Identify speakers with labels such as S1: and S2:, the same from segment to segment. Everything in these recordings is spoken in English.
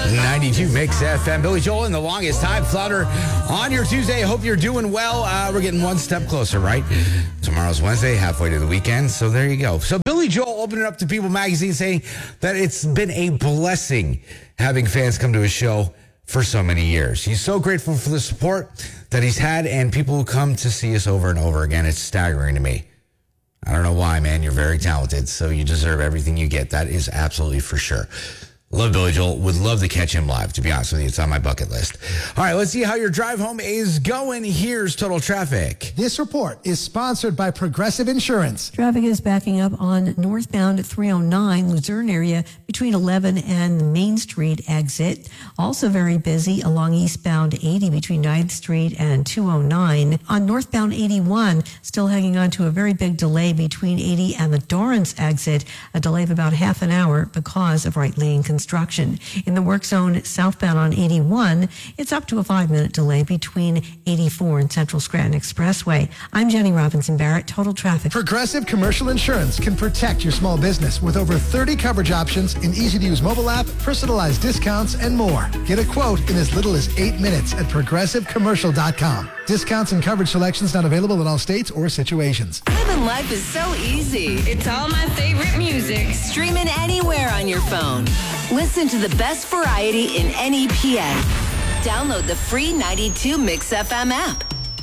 S1: 92 Mix FM. Billy Joel in The Longest Time Flounder on your Tuesday. Hope you're doing well. We're getting one step closer, right? Tomorrow's Wednesday, halfway to the weekend. So there you go. So Billy Joel opened it up to People Magazine saying that it's been a blessing having fans come to his show for so many years. He's so grateful for the support that he's had and people who come to see us over and over again. It's staggering to me. I don't know why, man. You're very talented, so you deserve everything you get. That is absolutely for sure. Love Billy Joel. Would love to catch him live, to be honest with you. It's on my bucket list. All right, let's see how your drive home is going. Here's Total Traffic.
S2: This report is sponsored by Progressive Insurance.
S3: Traffic is backing up on northbound 309 Luzerne area between 11 and the Main Street exit. Also very busy along eastbound 80 between 9th Street and 209. On northbound 81, still hanging on to a very big delay between 80 and the Dorrance exit. A delay of about half an hour because of right lane construction. In the work zone southbound on 81, it's up to a 5-minute delay between 84 and Central Scranton Expressway. I'm Jenny Robinson Barrett, Total Traffic.
S2: Progressive Commercial Insurance can protect your small business with over 30 coverage options, an easy-to-use mobile app, personalized discounts, and more. Get a quote in as little as 8 minutes at progressivecommercial.com. Discounts and coverage selections not available in all states or situations.
S4: Living life is so easy.
S5: It's all my favorite music.
S4: Streaming anywhere on your phone. Listen to the best variety in any PA. Download the free 92 Mix FM app.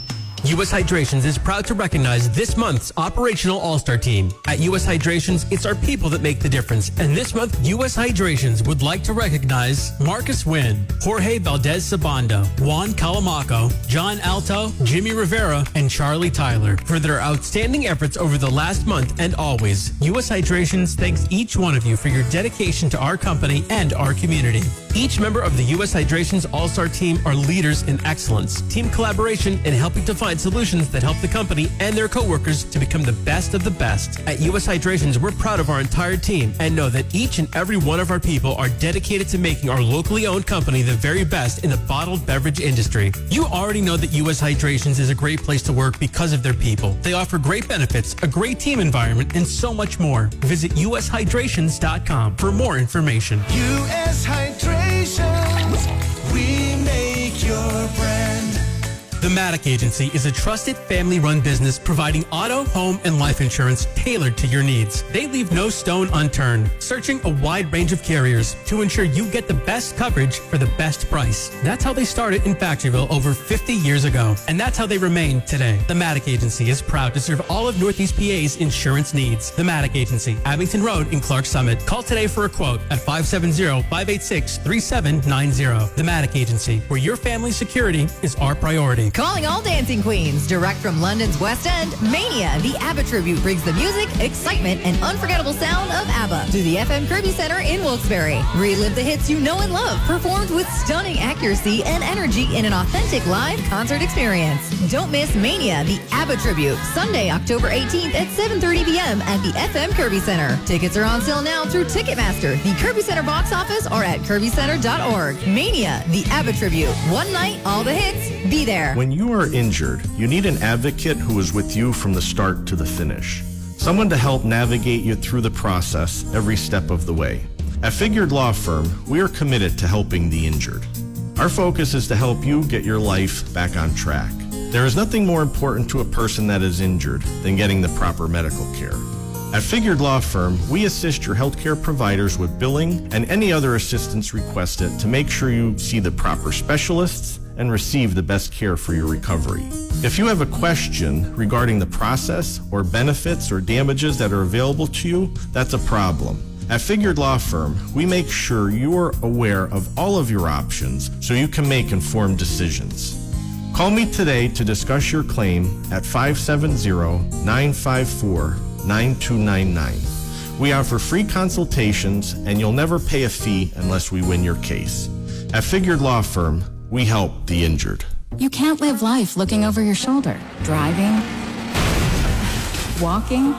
S6: U.S. Hydrations is proud to recognize this month's Operational All-Star Team. At U.S. Hydrations, it's our people that make the difference. And this month, U.S. Hydrations would like to recognize Marcus Wynn, Jorge Valdez-Sabando, Juan Calamaco, John Alto, Jimmy Rivera, and Charlie Tyler for their outstanding efforts over the last month and always. U.S. Hydrations thanks each one of you for your dedication to our company and our community. Each member of the U.S. Hydrations All-Star Team are leaders in excellence, team collaboration, and helping to find solutions that help the company and their coworkers to become the best of the best. At U.S. Hydrations, we're proud of our entire team and know that each and every one of our people are dedicated to making our locally owned company the very best in the bottled beverage industry. You already know that U.S. Hydrations is a great place to work because of their people. They offer great benefits, a great team environment, and so much more. Visit ushydrations.com for more information.
S7: U.S. Hydrations, we make your brand.
S6: The Maddock Agency is a trusted family-run business providing auto, home, and life insurance tailored to your needs. They leave no stone unturned, searching a wide range of carriers to ensure you get the best coverage for the best price. That's how they started in Factoryville over 50 years ago, and that's how they remain today. The Maddock Agency is proud to serve all of Northeast PA's insurance needs. The Maddock Agency, Abington Road in Clark Summit. Call today for a quote at 570-586-3790. The Maddock Agency, where your family's security is our priority.
S8: Calling all dancing queens. Direct from London's West End, Mania, the ABBA tribute brings the music, excitement, and unforgettable sound of ABBA to the FM Kirby Center in Wilkes-Barre. Relive the hits you know and love, performed with stunning accuracy and energy in an authentic live concert experience. Don't miss Mania, the ABBA tribute, Sunday, October 18th at 7:30 p.m. at the FM Kirby Center. Tickets are on sale now through Ticketmaster, the Kirby Center box office, or at kirbycenter.org. Mania, the ABBA tribute. One night, all the hits. Be there.
S9: When you are injured, you need an advocate who is with you from the start to the finish. Someone to help navigate you through the process every step of the way. At Figured Law Firm, we are committed to helping the injured. Our focus is to help you get your life back on track. There is nothing more important to a person that is injured than getting the proper medical care. At Figured Law Firm, we assist your healthcare providers with billing and any other assistance requested to make sure you see the proper specialists and receive the best care for your recovery. If you have a question regarding the process or benefits or damages that are available to you, that's a problem. At Figured Law Firm, we make sure you are aware of all of your options so you can make informed decisions. Call me today to discuss your claim at 570-954-9299. We offer free consultations and you'll never pay a fee unless we win your case. At Figured Law Firm, we help the injured.
S10: You can't live life looking over your shoulder. Driving, walking,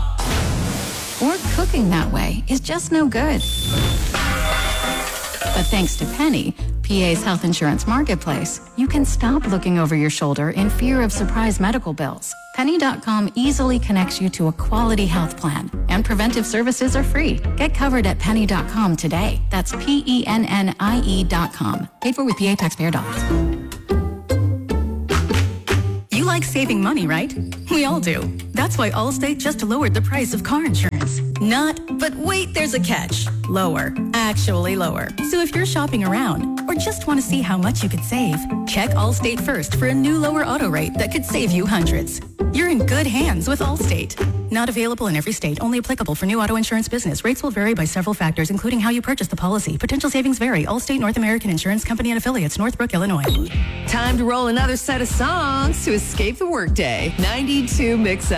S10: or cooking that way is just no good. But Thanks to Penny, PA's health insurance marketplace, you can stop looking over your shoulder in fear of surprise medical bills. Penny.com easily connects you to a quality health plan, and preventive services are free. Get covered at Penny.com today. That's PENNIE.com. Paid for with PA taxpayer dollars.
S11: You like saving money, right? We all do. That's why Allstate just lowered the price of car insurance. Not, but wait, there's a catch. Lower. Actually lower. So if you're shopping around or just want to see how much you could save, check Allstate first for a new lower auto rate that could save you hundreds. You're in good hands with Allstate. Not available in every state. Only applicable for new auto insurance business. Rates will vary by several factors, including how you purchase the policy. Potential savings vary. Allstate North American Insurance Company and affiliates, Northbrook, Illinois.
S4: Time to roll another set of songs to escape the workday. 92 Mix